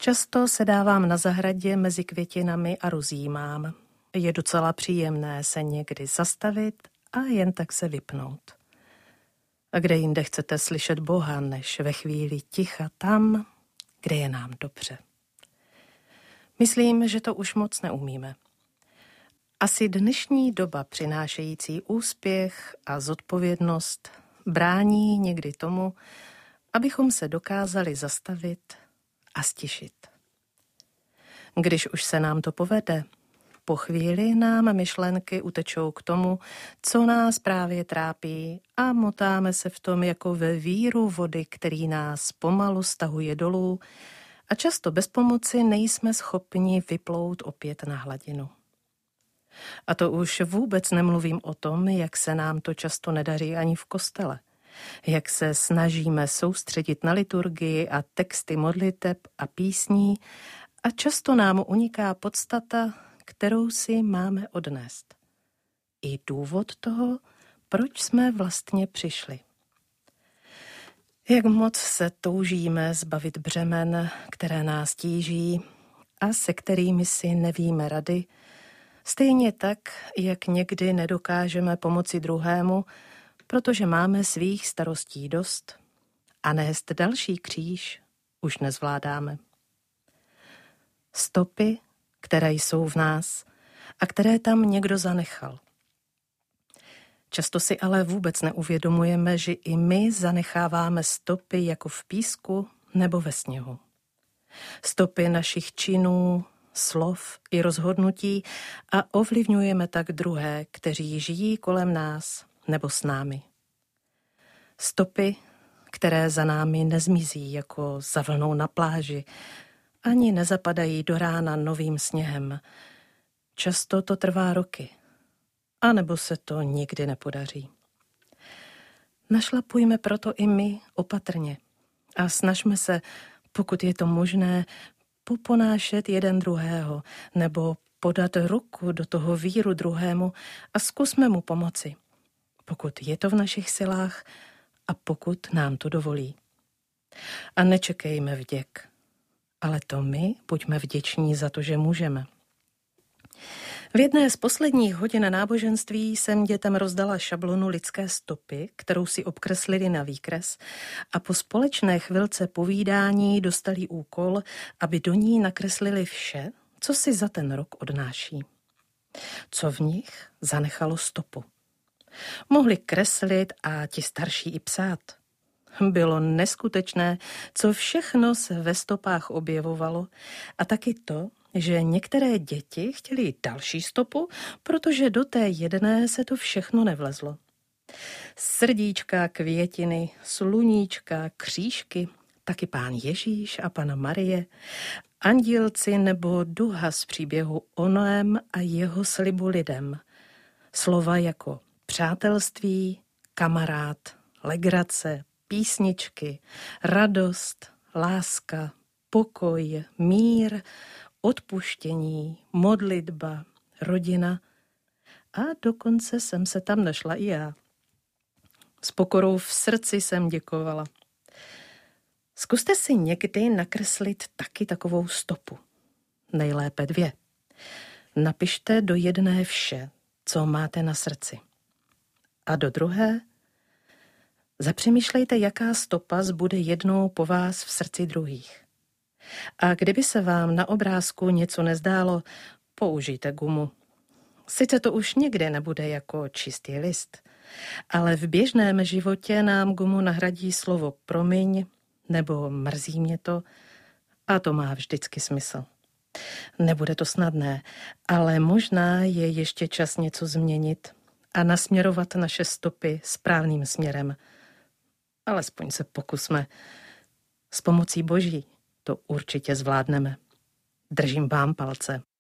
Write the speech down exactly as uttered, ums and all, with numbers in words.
Často se dávám na zahradě mezi květinami a rozjímám. Je docela příjemné se někdy zastavit a jen tak se vypnout. A kde jinde chcete slyšet Boha, než ve chvíli ticha tam, kde je nám dobře. Myslím, že to už moc neumíme. Asi dnešní doba přinášející úspěch a zodpovědnost brání někdy tomu, abychom se dokázali zastavit a stišit. Když už se nám to povede, po chvíli nám myšlenky utečou k tomu, co nás právě trápí a motáme se v tom jako ve víru vody, který nás pomalu stahuje dolů a často bez pomoci nejsme schopni vyplout opět na hladinu. A to už vůbec nemluvím o tom, jak se nám to často nedaří ani v kostele. Jak se snažíme soustředit na liturgii a texty modliteb a písní a často nám uniká podstata, kterou si máme odnést. I důvod toho, proč jsme vlastně přišli. Jak moc se toužíme zbavit břemen, které nás tíží a se kterými si nevíme rady, stejně tak, jak někdy nedokážeme pomoci druhému, protože máme svých starostí dost a nést další kříž už nezvládáme. Stopy, které jsou v nás a které tam někdo zanechal. Často si ale vůbec neuvědomujeme, že i my zanecháváme stopy jako v písku nebo ve sněhu. Stopy našich činů, slov i rozhodnutí a ovlivňujeme tak druhé, kteří žijí kolem nás nebo s námi. Stopy, které za námi nezmizí jako za vlnou na pláži, ani nezapadají do rána novým sněhem. Často to trvá roky, anebo se to nikdy nepodaří. Našlapujme proto i my opatrně a snažme se, pokud je to možné, poponášet jeden druhého nebo podat ruku do toho víru druhému a zkusme mu pomoci, pokud je to v našich silách a pokud nám to dovolí. A nečekejme vděk, ale to my buďme vděční za to, že můžeme. V jedné z posledních hodin náboženství jsem dětem rozdala šablonu lidské stopy, kterou si obkreslili na výkres a po společné chvilce povídání dostali úkol, aby do ní nakreslili vše, co si za ten rok odnáší. Co v nich zanechalo stopu. Mohli kreslit a ti starší i psát. Bylo neskutečné, co všechno se ve stopách objevovalo a taky to, že některé děti chtěly další stopu, protože do té jedné se to všechno nevlezlo. Srdíčka, květiny, sluníčka, křížky, taky pán Ježíš a Panna Marie, andílci nebo duha z příběhu o Noém a jeho slibu lidem. Slova jako přátelství, kamarád, legrace, písničky, radost, láska, pokoj, mír, odpuštění, modlitba, rodina a dokonce jsem se tam našla i já. S pokorou v srdci jsem děkovala. Zkuste si někdy nakreslit taky takovou stopu. Nejlépe dvě. Napište do jedné vše, co máte na srdci. A do druhé zapřemýšlejte, jaká stopa zbude jednou po vás v srdci druhých. A kdyby se vám na obrázku něco nezdálo, použijte gumu. Sice to už nikdy nebude jako čistý list, ale v běžném životě nám gumu nahradí slovo promiň nebo mrzí mě to a to má vždycky smysl. Nebude to snadné, ale možná je ještě čas něco změnit a nasměrovat naše stopy správným směrem. Alespoň se pokusme. S pomocí Boží to určitě zvládneme. Držím vám palce.